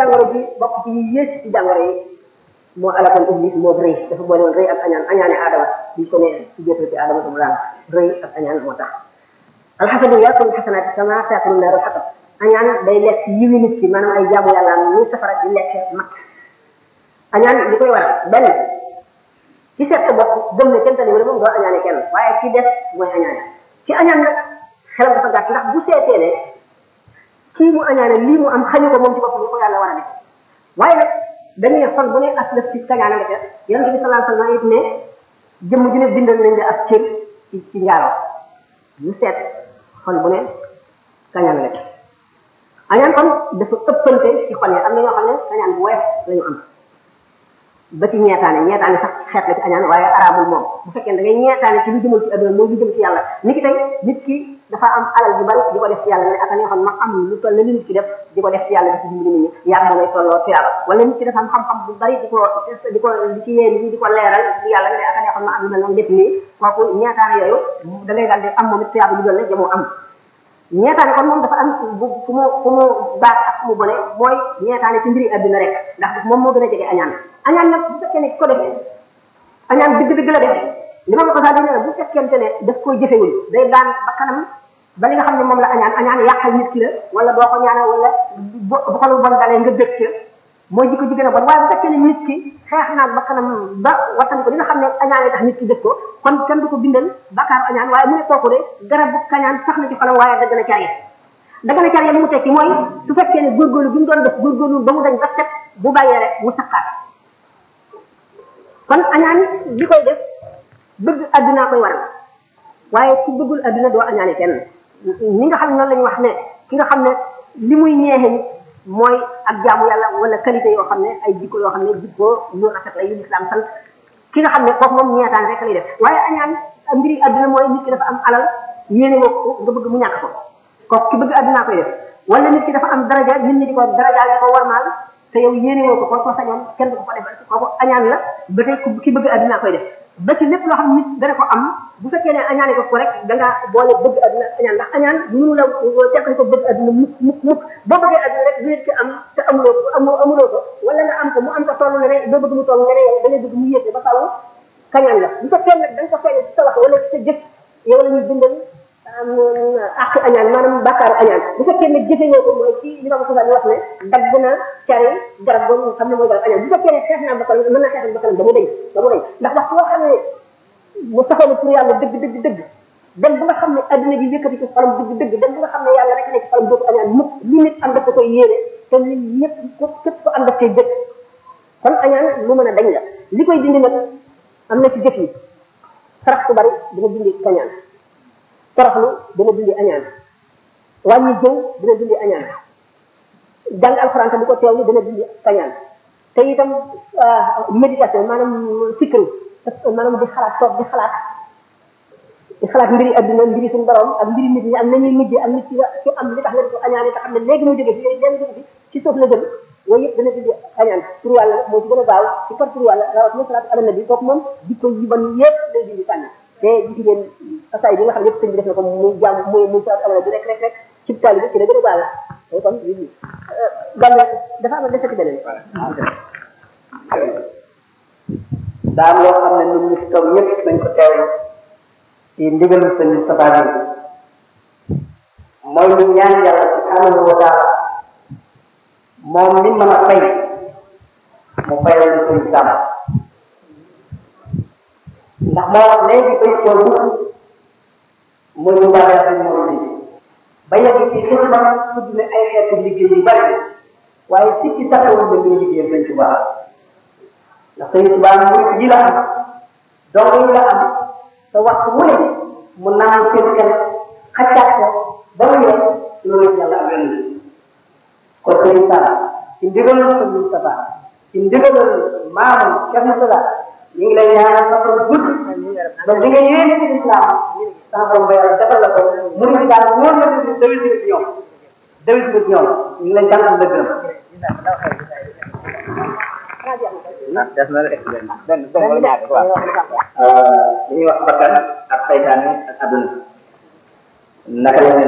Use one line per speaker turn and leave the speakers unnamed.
jàngoro bi bokk ci yées ci jàngoro yi moo alakoon iblis moo rëy dafa boole woon rëy ak añaan añaane aadama bi ko ne ci jëtal ci aadama mu daan rëy ak añaan moo tax alxasadu yakul xasanaat kama taakulu naaru xatab añaan day lekk yiwi nit ki maanaam ay jaamu yàlla ni safara di lekk mat añaan li koy waral benn ci seet sa bopp gëm ne kenn tani wala moom doo añaane kenn waaye ci des mooy añaane ci añaan nag xelam dafa gàtt ndax bu seetee ne kii mu añaane lii mu am xañu ko moom ci bopp bi ko yàlla war a def waaye nag dañuy ne xol bu ne as lëf ci kañaane nga ca yonente bi sallallahu alayhi wasallam it ne jëmm ju ne bindal nañ la ak cër ci njaaloo ñu seet xol bu ne kañaan la ci añaan kon dafa ëppante ci xol yi am na ñoo xam ne kañaan bu woyof la ñu am ba ci ñeetaane sax xeet la ci añaan waaye arabul moom bu fekkee da ngay ñeetaane ci lu jëmal ci adduna mooy lu jëm ci yàlla ni ki tey nit ki dafa am alal ju bari di ko def ci yàlla ne ak ñoo xam ma am lu toll la nit ki def di ko def ci yàlla di ci dimbali nit ñi yàlla moo ngay tolloo tuyaaba wala nit ki dafa am xam-xam bu bari di ci yee nit ñi di ko leeral ci yàlla ne ak ñoo xam ma am lu mel noonu def nii kooku ñeetaane yooyu da ngay daal di am moom it tuyaaba lu doon la jëmoo am ñeetaane kon moom dafa am fu mu baax ak fu mu bone mooy ñeetaane ci mbiri adduna rek ndax moom moo gën a jege añaan añaan nag bu fekkee ne ko defee añaan dëgg-dëgg la def li ma ko sax di ne bu fekkente ne daf koy jëfewul day daan ba kanam ba li nga xam ne moom la añaan yàqal nit ki la wala doo ko ñaanal wala bu ko lu bon dalee nga dëkk ca mooy jikko ji gën a bon waaye bu fekkee ne nit ki xeex naag ba kanam ba wattan ko li nga xam ne añaan tax nit ki def ko kon kenn du ko bindal bakkaaru añaan waaye mu ne kooku de garabu kañaan sax na ci xolam waaye dagg na carrière li mu tekki mooy su fekkee ne góorgóorlu bi mu doon def góorgóorlu ba mu dañ ba set bu bàyyee rek mu sakkaat kon añaan li koy def bëgg adduna koy waral waaye ku bëggul adduna doo añaane kenn ni nga xam ne noonu la ñu wax ne ki nga xam ne li muy ñeexe nit mooy ak jaamu yàlla wala qualité yoo xam ne ay jikko yoo xam ne jikko yu rafet la yu lislaam sant ki nga xam ne kooku moom ñeetaan rek lay def waaye añaan mbiri adduna mooy nit ki dafa am alal yéene ko nga bëgg mu ñàkk ko kooku ki bëgg adduna koy def wala nit ki dafa am daraja nit ñi di ko darajaal di ko warmaal te yow yéene woo ko ko sañoon kenn du ko defal kooku añaan la ba tey ki bëgg adduna koy def ba ci lépp loo xam nit dana ko am bu fekkee ne añaane ko rek da ngaa boole bëgg adduna añaan ndax añaan mënu la teqali ko bëgg adduna mukk boo bëggee adduna rek du nit ki am te amuloo ko wala nga am ko mu am ko toll nga ne doo bëgg mu toll nga ne da ngay bëgg mu yéete ba faaw kañaan la bu fekkee nag da nga ko feeñe ci sa wax wala ci sa jëf yow la ñuy bindal ak añaan maanaam bàkkaaru añaan bu fekkee ne jëfe nga ko mooy ci li ma ko wax ne dagg na cari garab boobu xam ne mooy garab añaan bu fekkee ne xeex naa bakkan mën na xeexal bakkan ba mu dañ ndax wax boo xam ne mu taxaw pour yàlla dëgg dem ba nga xam ne adduna bi yëkkati ci xolam dëgg dem ba nga xam ne yàlla rek nekk ci xolam dootu añaan mukk li nit am daf ko koy yéene te nit ñëpp képp ko am daf koy jëkk kon añaan lu mën a dañ la li koy dindi nag am na ci jëf yi sarax ku bari dina dindi kañaan toroxlu dina dindi añaan wàññi jëw dina dindi añaan jàng alxuraan te bu ko teewlu dina dindi kañaan te itam méditation maanaam fikru maanaam di xalaat toog di xalaat mbiri adduna mbiri suñu borom ak mbiri nit ñi ak nañuy mujjee ak nit ci am li tax nga di ko añaane te xam ne léegi mu jóge fi yooyu léegi jóge fi ci suuf la jëm yooyu yëpp dina dindi añaan pour yàlla moo ci gën a gaaw ci par pour yàlla rawat na salaatu ala nabi kooku moom jikko yi ban yëpp lay dindi sànni te gis ngeen asaay bi nga xam ne yëpp sëñ bi def na ko muy jàmm muy salaatu ala nabi rek ci taali bi ci la gën a gaaw la kon gàll dafa am desati beneen
daa am loo xam ne ñun ñu fi toog ñëpp nañ ko teewlu ci ndigalu sëñ Moustapha bi mooy ñu ñaan yàlla subhanahu wa taala moom mi mën a fay mu fayal ñu suñu sàmm ndax moo wax léegi bay koo dugg mooy ñu baaxee suñu moro bi ba yegg ci xisma tudd ne ay xeetu liggéey yu bari waaye si ci taxawul na ñu liggéey sëñ Tuubaa ndax sëñ Tuubaa mu ji la am donc yi la am te waxtu mu ne mu naan seen xel xaccaat ko ba mu yor loolu yàlla am yoon kon sëñ Sall ci ndigalal sëñ Moustapha ci ndigalal maamam Cheikh Moustapha ñu ngi lay ñaanal sa borom gudd ba li nga yéene ci islam sa borom ba yàlla defal la ko mu ngi daal wóor na ci dawit ci ñoom ñu ngi lay jàngal la gërëm def na rek benn wala ñaar waaw li ñuy wax bakkan ak saytaane ak àdduna naka la